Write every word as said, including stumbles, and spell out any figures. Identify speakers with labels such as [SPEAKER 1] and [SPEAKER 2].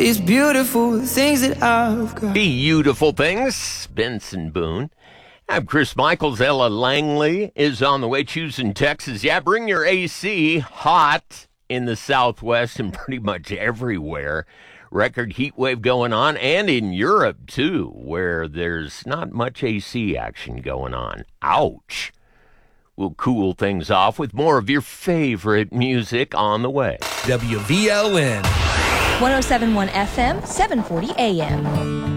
[SPEAKER 1] these beautiful things that I've got.
[SPEAKER 2] Beautiful things, Benson Boone. I'm Chris Michaels. Ella Langley is on the way. Choosing Texas. Yeah, bring your A C. Hot in the Southwest and pretty much everywhere. Record heat wave going on, and in Europe, too, where there's not much A C action going on. Ouch. We'll cool things off with more of your favorite music on the way.
[SPEAKER 3] W V L N.
[SPEAKER 4] one oh seven point one F M, seven forty A M.